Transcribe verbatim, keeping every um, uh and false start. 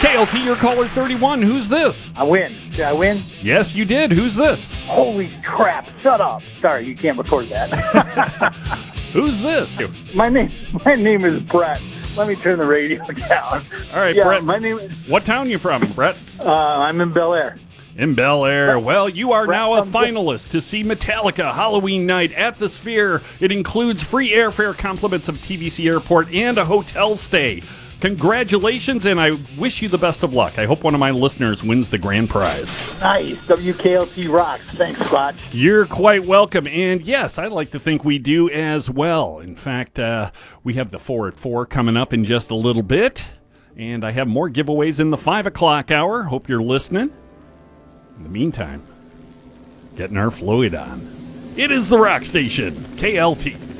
K L T, your caller thirty-one. Who's this? I win. Did I win? Yes, you did. Who's this? Holy crap. Shut up. Sorry, you can't record that. Who's this? my name my name is Brett. Let me turn the radio down. All right, yeah, Brett. My name is, What town you from, Brett? uh, I'm in Bel Air. In Bel Air. Well, you are Brett now a from- finalist to see Metallica Halloween night at the Sphere. It includes free airfare, compliments of T V C Airport, and a hotel stay. Congratulations, and I wish you the best of luck. I hope one of my listeners wins the grand prize. Nice. W K L T rocks. Thanks, Squatch. You're quite welcome. And yes, I'd like to think we do as well. In fact, uh, we have the four at four coming up in just a little bit. And I have more giveaways in the five o'clock hour. Hope you're listening. In the meantime, getting our fluid on. It is the Rock Station, K L T.